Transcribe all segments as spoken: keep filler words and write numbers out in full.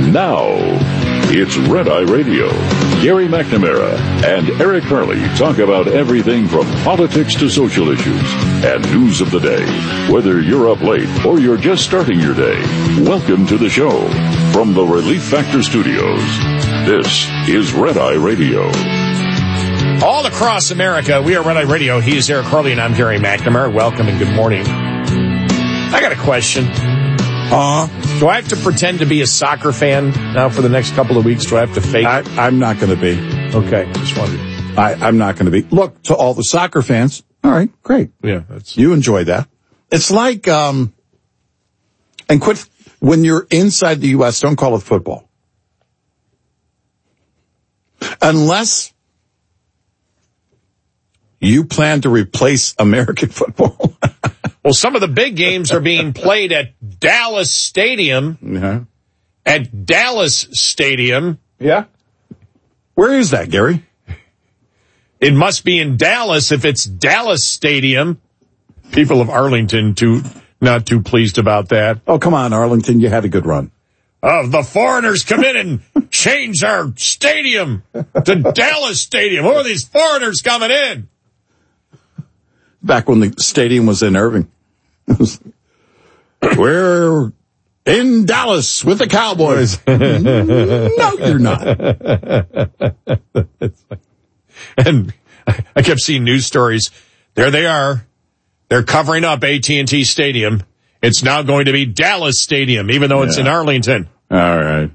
Now, it's Red Eye Radio. Gary McNamara and Eric Harley talk about everything from politics to social issues and news of the day. Whether you're up late or you're just starting your day, welcome to the show. From the Relief Factor Studios, this is Red Eye Radio. All across America, we are Red Eye Radio. He is Eric Harley and I'm Gary McNamara. Welcome and good morning. I got a question. Uh, Do I have to pretend to be a soccer fan now for the next couple of weeks? Do I have to fake I, it? I'm not going to be. Okay, just wondered. I, I'm not going to be. Look, to all the soccer fans, all right, great. Yeah, that's... You enjoy that. It's like, um, and quit, when you're inside the U S, don't call it football. Unless you plan to replace American football. Well, some of the big games are being played at Dallas Stadium. Yeah. At Dallas Stadium. Yeah. Where is that, Gary? It must be in Dallas if it's Dallas Stadium. People of Arlington too not too pleased about that. Oh, come on, Arlington, you had a good run. Oh, the foreigners come in and change our stadium to Dallas Stadium. Who are these foreigners coming in? Back when the stadium was in Irving. We're in Dallas with the Cowboys. No, you're not. And I kept seeing news stories. There they are. They're covering up A T and T Stadium. It's now going to be Dallas Stadium, even though it's yeah. in Arlington. All right.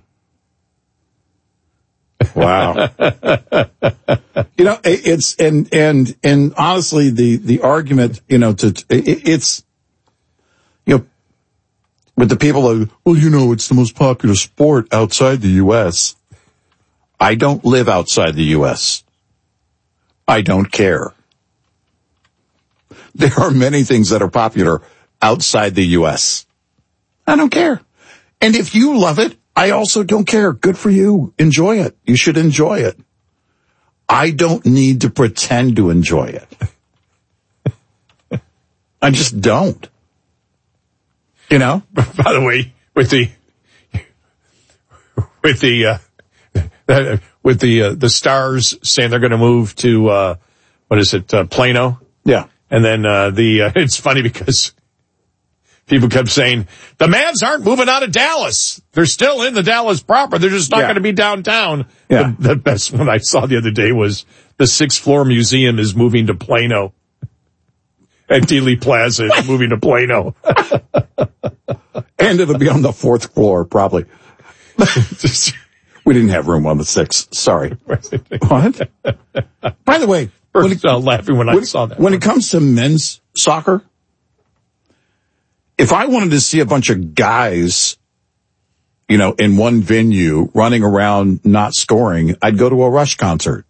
Wow. You know, it's, and, and, and honestly, the, the argument, you know, to, it, it's, you know, with the people who, well, you know, it's the most popular sport outside the U S. I don't live outside the U S. I don't care. There are many things that are popular outside the U S. I don't care. And if you love it, I also don't care. Good for you. Enjoy it. You should enjoy it. I don't need to pretend to enjoy it. I just don't. You know? By the way, with the, with the, uh, with the, uh, the Stars saying they're going to move to, uh, what is it, uh, Plano? Yeah. And then, uh, the, uh, it's funny because people kept saying, the Mavs aren't moving out of Dallas. They're still in the Dallas proper. They're just not yeah. going to be downtown. Yeah. The, the best one I saw the other day was the sixth floor museum is moving to Plano. And Dealey Plaza is moving to Plano. And it'll be on the fourth floor, probably. We didn't have room on the sixth. Sorry. What? By the way, First, when it, uh, laughing when, when I saw that. When it comes to men's soccer, if I wanted to see a bunch of guys, you know, in one venue running around not scoring, I'd go to a Rush concert.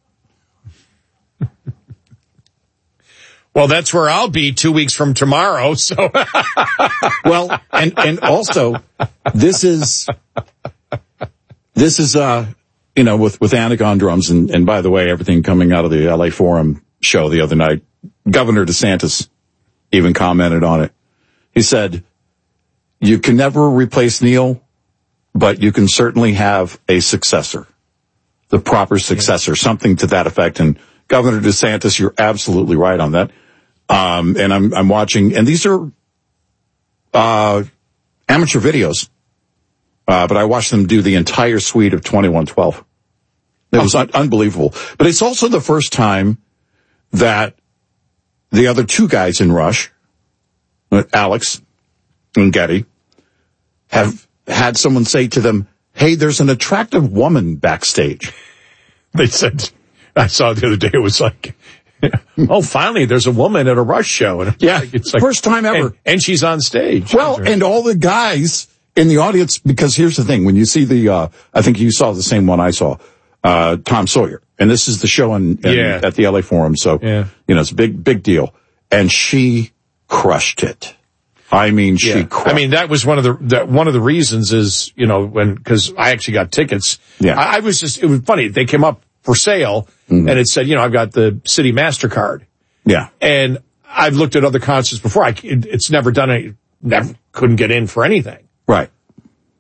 Well, that's where I'll be two weeks from tomorrow, so. Well, and, and also, this is, this is, uh, you know, with, with Anagon drums, and, and by the way, everything coming out of the L A Forum show the other night, Governor DeSantis even commented on it. He said, you can never replace Neil, but you can certainly have a successor, the proper successor, yeah. Something to that effect. And Governor DeSantis, you're absolutely right on that. Um, and I'm, I'm watching, and these are, uh, amateur videos. Uh, but I watched them do the entire suite of twenty-one twelve. It was un- unbelievable. But it's also the first time that the other two guys in Rush, Alex and Getty, have had someone say to them, hey, there's an attractive woman backstage. They said, I saw the other day, it was like, oh, finally, there's a woman at a Rush show. And yeah, like, it's like, first time ever. And, and she's on stage. Well, and all the guys in the audience, because here's the thing, when you see the, uh, I think you saw the same one I saw, uh, Tom Sawyer. And this is the show in, in yeah. at the L A Forum. So, yeah. you know, it's a big, big deal. And she crushed it. I mean, she yeah. crushed. I mean, that was one of the, that one of the reasons is, you know, when, cause I actually got tickets. Yeah. I, I was just, it was funny. They came up for sale mm-hmm. and it said, you know, I've got the Citi MasterCard. Yeah. And I've looked at other concerts before. I, it, it's never done it, never couldn't get in for anything. Right.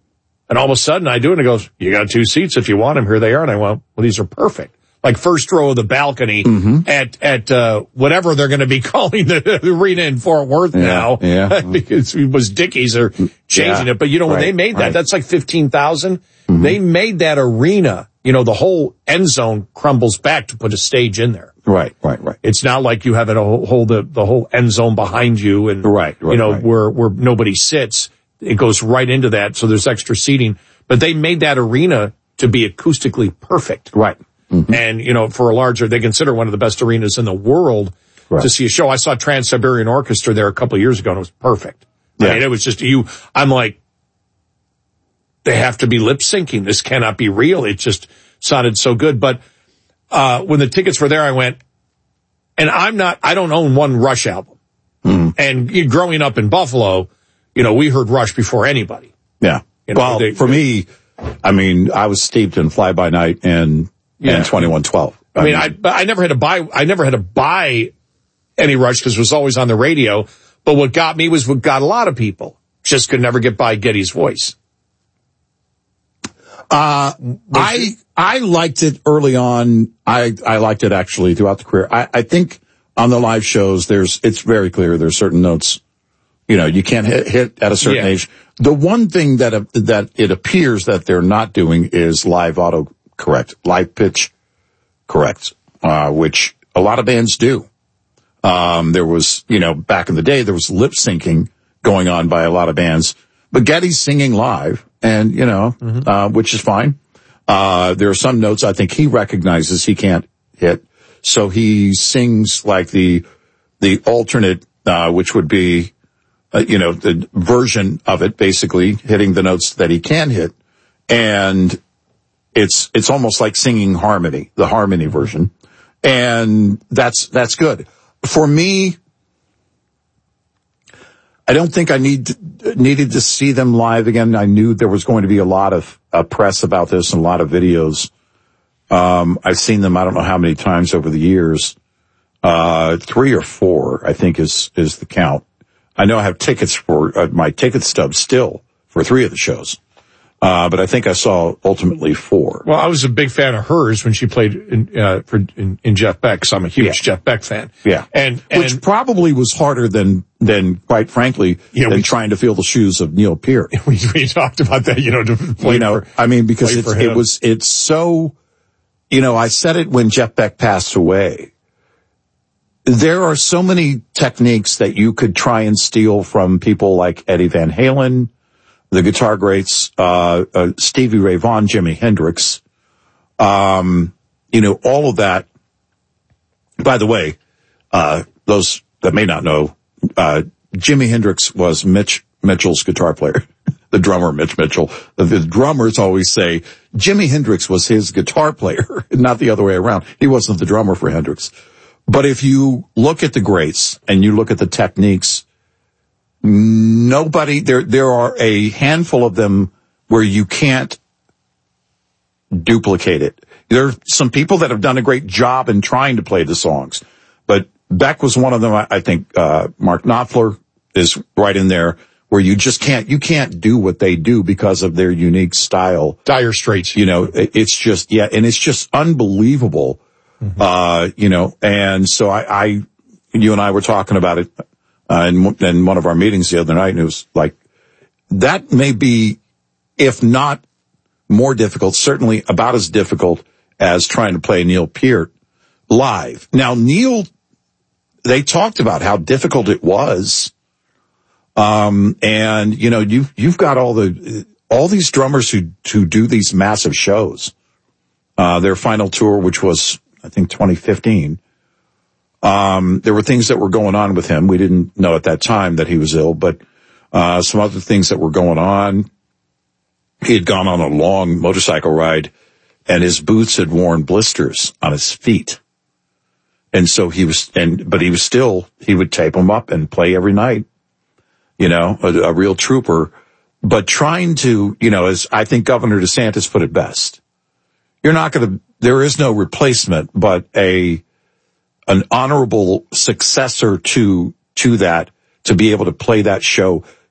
And all of a sudden I do it and it goes, you got two seats if you want them. Here they are. And I went, well, these are perfect. Like first row of the balcony mm-hmm. at, at, uh, whatever they're going to be calling the, the arena in Fort Worth yeah, now. Yeah. Because it was Dickies or changing yeah, it. But you know, when right, they made that, right. that's like fifteen thousand. Mm-hmm. They made that arena, you know, the whole end zone crumbles back to put a stage in there. Right, right, right. It's not like you have it a whole, the, the whole end zone behind you and, right, right, you know, right. where, where nobody sits. It goes right into that. So there's extra seating, but they made that arena to be acoustically perfect. Right. Mm-hmm. And, you know, for a larger, they consider one of the best arenas in the world right. to see a show. I saw Trans-Siberian Orchestra there a couple of years ago and it was perfect. Yeah. I mean, it was just you, I'm like, they have to be lip syncing. This cannot be real. It just sounded so good. But, uh, when the tickets were there, I went, and I'm not, I don't own one Rush album. Mm. And growing up in Buffalo, you know, we heard Rush before anybody. Yeah. You know, well, they, for me, I mean, I was steeped in Fly By Night and, yeah. and twenty-one twelve. I, I mean, mean, I, I never had to buy, I never had to buy any Rush because it was always on the radio. But what got me was what got a lot of people. Just could never get by Geddy's voice. Uh, I, I liked it early on. I, I liked it actually throughout the career. I, I think on the live shows, there's, it's very clear there's certain notes, you know, you can't hit, hit at a certain yeah. age. The one thing that, uh, that it appears that they're not doing is live auto correct, live pitch correct, uh, which a lot of bands do. Um, there was, you know, back in the day, there was lip syncing going on by a lot of bands, but Geddy's singing live. And, you know, mm-hmm. uh, which is fine. Uh, there are some notes I think he recognizes he can't hit. So he sings like the, the alternate, uh, which would be, uh, you know, the version of it, basically hitting the notes that he can hit. And it's, it's almost like singing harmony, the harmony version. And that's, that's good. For me, I don't think I need to, needed to see them live again. I knew there was going to be a lot of uh, press about this and a lot of videos. Um, I've seen them, I don't know how many times over the years. Uh, three or four, I think is, is the count. I know I have tickets for, uh, my ticket stub still for three of the shows. Uh, but I think I saw ultimately four. Well, I was a big fan of hers when she played in, uh, for, in, in Jeff Beck. So I'm a huge yeah. Jeff Beck fan. Yeah. And, and which probably was harder than, than quite frankly, yeah, than we, trying to fill the shoes of Neil Peart. We, we talked about that, you know, to play you know, for, I mean, because it's, it was, it's so, you know, I said it when Jeff Beck passed away. There are so many techniques that you could try and steal from people like Eddie Van Halen, the guitar greats, uh, uh, Stevie Ray Vaughan, Jimi Hendrix, um, you know, all of that. By the way, uh, those that may not know, uh, Jimi Hendrix was Mitch Mitchell's guitar player, the drummer, Mitch Mitchell. The, the drummers always say Jimi Hendrix was his guitar player, not the other way around. He wasn't the drummer for Hendrix. But if you look at the greats and you look at the techniques, nobody, there, there are a handful of them where you can't duplicate it. There are some people that have done a great job in trying to play the songs, but Beck was one of them. I, I think, uh, Mark Knopfler is right in there where you just can't, you can't do what they do because of their unique style. Dire Straits. You know, it, it's just, yeah, and it's just unbelievable. Mm-hmm. Uh, you know, and so I, I, you and I were talking about it. Uh, in, in one of our meetings the other night, and it was like, that may be, if not more difficult, certainly about as difficult as trying to play Neil Peart live. Now, Neil, they talked about how difficult it was. Um, and, you know, you've, you've got all the, all these drummers who, who do these massive shows. Uh, their final tour, which was, I think, twenty fifteen. Um, there were things that were going on with him. We didn't know at that time that he was ill, but, uh, some other things that were going on. He had gone on a long motorcycle ride and his boots had worn blisters on his feet. And so he was, and, but he was still, he would tape them up and play every night, you know, a, a real trooper, but trying to, you know, as I think Governor DeSantis put it best, you're not going to, there is no replacement, but a, an honorable successor to, to that, to be able to play that show